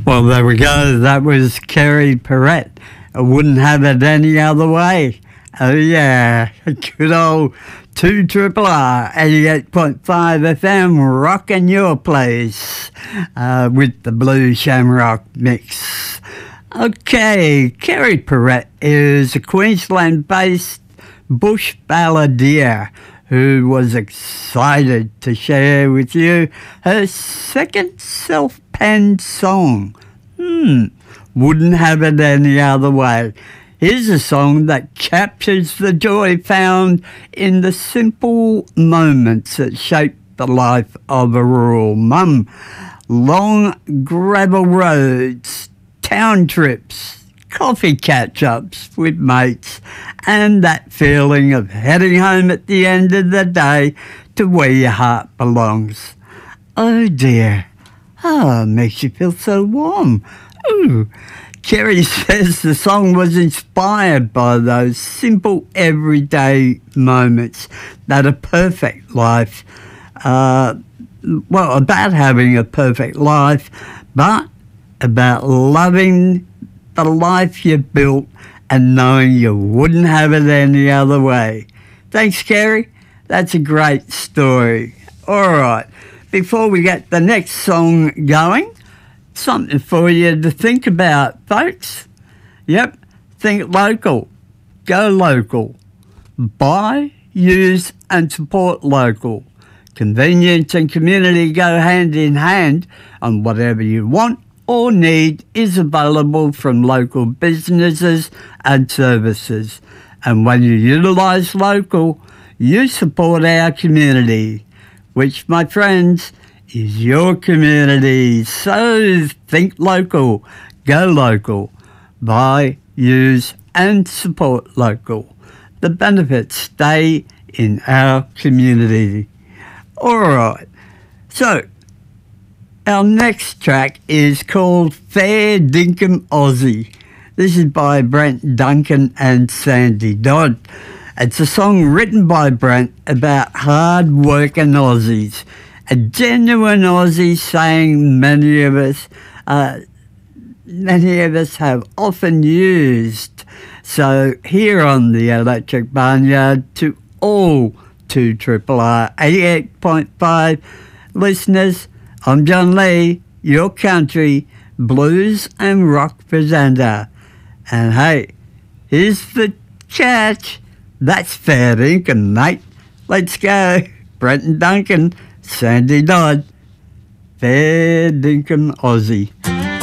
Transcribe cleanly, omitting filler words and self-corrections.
Well, there we go. That was Kerry Perrett. I wouldn't have it any other way. Oh, yeah. Good old 2RRR 88.5 FM rocking your place with the Blue Shamrock mix. Okay, Kerry Perrett is a Queensland-based bush balladeer who was excited to share with you her second self-penned song. Wouldn't have it any other way. Here's a song that captures the joy found in the simple moments that shape the life of a rural mum. Long gravel roads, town trips, coffee catch-ups with mates, and that feeling of heading home at the end of the day to where your heart belongs. Oh dear, makes you feel so warm. Ooh. Kerry says the song was inspired by those simple everyday moments that a perfect life, about having a perfect life, but about loving the life you built and knowing you wouldn't have it any other way. Thanks, Kerry. That's a great story. All right, before we get the next song going, something for you to think about, folks. Yep, think local. Go local. Buy, use and support local. Convenience and community go hand in hand, and whatever you want or need is available from local businesses and services. And when you utilise local, you support our community, which, my friends, is your community. So think local, go local, buy, use and support local. The benefits stay in our community. All right, so our next track is called Fair Dinkum Aussie. This is by Brent Duncan and Sandy Dodd. It's a song written by Brent about hard-working Aussies. A genuine Aussie saying many of us have often used. So here on the Electric Barnyard, to all 2RRR 88.5 listeners, I'm John Lee, your country, blues and rock presenter. And hey, here's the catch. That's fair dinkum, mate. Let's go. Brent Duncan, Sandy Dodd, Fair Dinkum Aussie.